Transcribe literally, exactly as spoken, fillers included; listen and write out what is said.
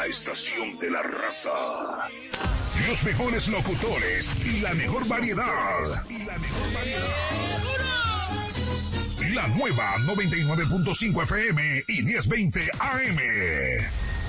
estación de la raza. Los mejores locutores y la mejor variedad. Y la mejor variedad. La nueva noventa y nueve punto cinco F M y diez veinte A M.